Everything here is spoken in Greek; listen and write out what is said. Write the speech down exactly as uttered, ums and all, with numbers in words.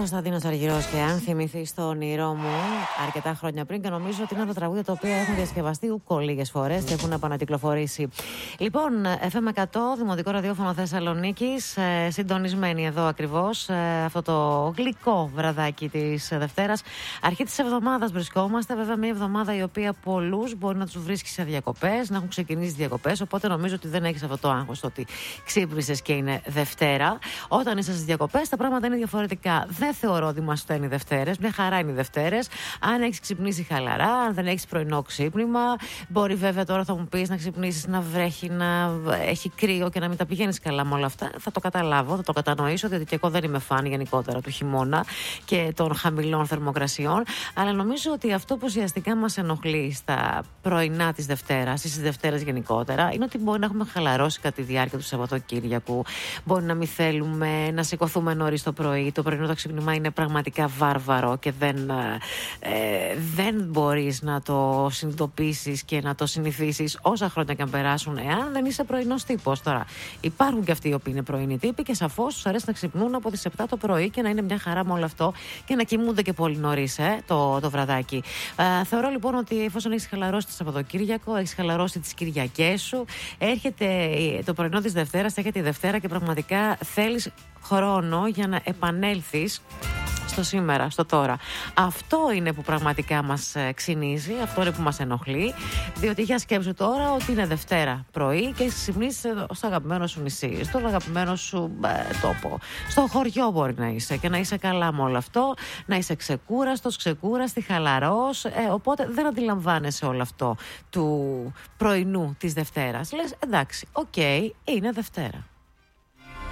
Κωνσταντίνος Αργυρός και αν θυμηθείς το όνειρό μου αρκετά χρόνια πριν, και νομίζω ότι είναι τα τραγούδια τα οποία έχουν διασκευαστεί ούκο λίγες φορές και έχουν επανακυκλοφορήσει. Λοιπόν, εφ εμ εκατό, Δημοτικό Ραδιόφωνο Θεσσαλονίκης, ε, συντονισμένοι εδώ ακριβώς, ε, αυτό το γλυκό βραδάκι της Δευτέρας. Αρχή της εβδομάδας βρισκόμαστε, βέβαια μια εβδομάδα η οποία πολλούς μπορεί να τους βρίσκει σε διακοπές, να έχουν ξεκινήσει διακοπές, οπότε νομίζω ότι δεν έχεις αυτό το άγχος ότι ξύπνησες και είναι Δευτέρα. Όταν είσαι στις διακοπές τα πράγματα είναι διαφορετικά. Δεν θεωρώ ότι μας φταίνει οι Δευτέρες. Μια χαρά είναι οι Δευτέρες. Αν έχεις ξυπνήσει χαλαρά, αν δεν έχεις πρωινό ξύπνημα, μπορεί βέβαια τώρα θα μου πεις να ξυπνήσεις, να βρέχει, να έχει κρύο και να μην τα πηγαίνεις καλά με όλα αυτά. Θα το καταλάβω, θα το κατανοήσω, διότι και εγώ δεν είμαι φαν γενικότερα του χειμώνα και των χαμηλών θερμοκρασιών. Αλλά νομίζω ότι αυτό που ουσιαστικά μας ενοχλεί στα πρωινά της Δευτέρας ή στις Δευτέρες γενικότερα είναι ότι μπορεί να έχουμε χαλαρώσει κατά τη διάρκεια του Σαββατοκύριακου. Μπορεί να μην θέλουμε να σηκωθούμε νωρίς το πρωί. Το πρωινό το ξύπνημα είναι πραγματικά βάρβαρο και δεν, ε, δεν μπορείς να το συνειδητοποιήσεις και να το συνηθίσεις όσα χρόνια και αν περάσουν, εάν δεν είσαι πρωινός τύπος. Τώρα, υπάρχουν και αυτοί οι οποίοι είναι πρωινοί τύποι και σαφώς τους αρέσει να ξυπνούν από τις επτά το πρωί και να είναι μια χαρά με όλο αυτό και να κοιμούνται και πολύ νωρίς ε, το, το βραδάκι. Ε, θεωρώ λοιπόν ότι εφόσον έχεις χαλαρώσει το Σαββατοκύριακο, έχεις χαλαρώσει τις Κυριακές σου, έρχεται το πρωινό της Δευτέρας, έρχεται η Δευτέρα και πραγματικά θέλεις χρόνο για να επανέλθεις στο σήμερα, στο τώρα. Αυτό είναι που πραγματικά μας ξυνίζει, αυτό είναι που μας ενοχλεί, διότι για σκέψου τώρα ότι είναι Δευτέρα πρωί και ξυπνήσεις στο αγαπημένο σου νησί, στον αγαπημένο σου ε, τόπο. Στο χωριό μπορεί να είσαι και να είσαι καλά με όλο αυτό, να είσαι ξεκούραστος, ξεκούραστη, χαλαρός, ε, οπότε δεν αντιλαμβάνεσαι όλο αυτό του πρωινού της Δευτέρας. Λες εντάξει, οκ, okay, είναι Δευτέρα.